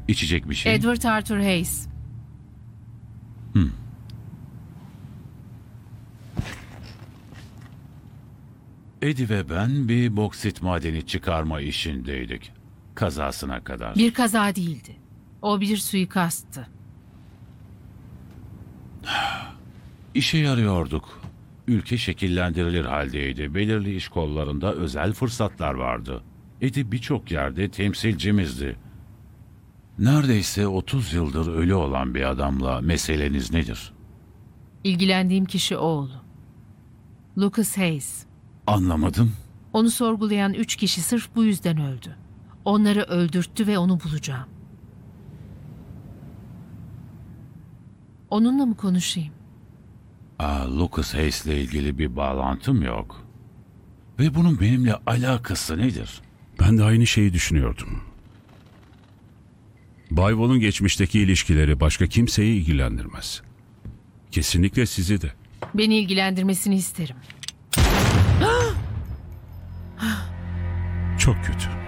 İçecek bir şey? Edward Arthur Hayes. Eddie ve ben bir boksit madeni çıkarma işindeydik. Kazasına kadar. Bir kaza değildi. O bir suikasttı. İşe yarıyorduk. Ülke şekillendirilir haldeydi. Belirli iş kollarında özel fırsatlar vardı. Eddie birçok yerde temsilcimizdi. Neredeyse 30 yıldır ölü olan bir adamla meseleniz nedir? İlgilendiğim kişi oğlu. Lucas Hayes. Anlamadım. Onu sorgulayan 3 kişi sırf bu yüzden öldü. Onları öldürttü ve onu bulacağım. Onunla mı konuşayım? Lucas Hayes'le ilgili bir bağlantım yok. Ve bunun benimle alakası nedir? Ben de aynı şeyi düşünüyordum. Bay Vol'un geçmişteki ilişkileri başka kimseyi ilgilendirmez. Kesinlikle sizi de. Beni ilgilendirmesini isterim. Çok kötü.